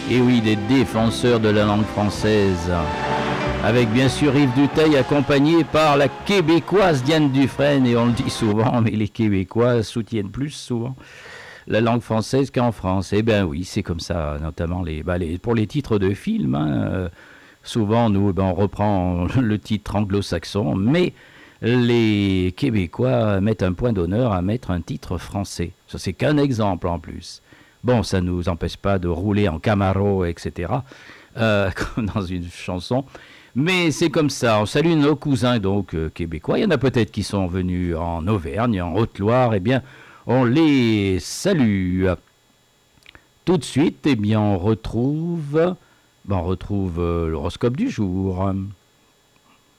Et oui, des défenseurs de la langue française. Avec bien sûr Yves Duteil accompagné par la québécoise Diane Dufresne. Et on le dit souvent, mais les Québécois soutiennent plus souvent la langue française qu'en France. Eh bien oui, c'est comme ça, notamment pour les titres de films. Souvent, nous, on reprend le titre anglo-saxon, mais les Québécois mettent un point d'honneur à mettre un titre français. Ça, c'est qu'un exemple en plus. Bon, ça ne nous empêche pas de rouler en Camaro, etc., comme dans une chanson. Mais c'est comme ça. On salue nos cousins donc québécois. Il y en a peut-être qui sont venus en Auvergne, en Haute-Loire. Eh bien, on les salue. Tout de suite, eh bien, on retrouve l'horoscope du jour.